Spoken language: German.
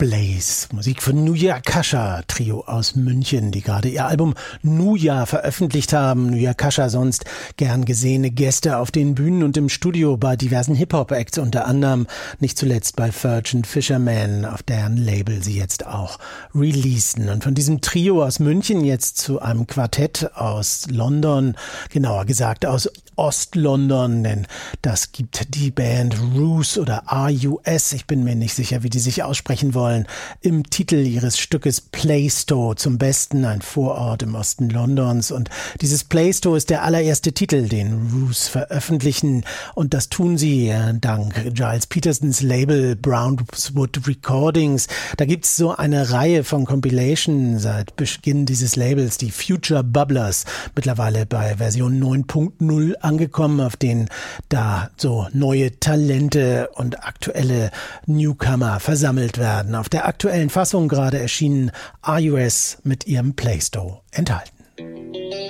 Blaze, Musik von Nuja Kascha, Trio aus München, die gerade ihr Album Nuja veröffentlicht haben. Nuja Kascha, sonst gern gesehene Gäste auf den Bühnen und im Studio bei diversen Hip-Hop-Acts, unter anderem nicht zuletzt bei Virgin Fisherman, auf deren Label sie jetzt auch releasen. Und von diesem Trio aus München jetzt zu einem Quartett aus London, genauer gesagt aus Ost-London, denn das gibt die Band Rus oder RUS, ich bin mir nicht sicher, wie die sich aussprechen wollen, im Titel ihres Stückes Plaistow zum Besten, ein Vorort im Osten Londons. Und dieses Plaistow ist der allererste Titel, den Rus veröffentlichen, und das tun sie dank Giles Petersons Label Brownswood Recordings. Da gibt's so eine Reihe von Compilations seit Beginn dieses Labels, die Future Bubblers, mittlerweile bei Version 9.0 angekommen, auf denen da so neue Talente und aktuelle Newcomer versammelt werden. Auf der aktuellen Fassung gerade erschienen RUS mit ihrem Plaistow enthalten.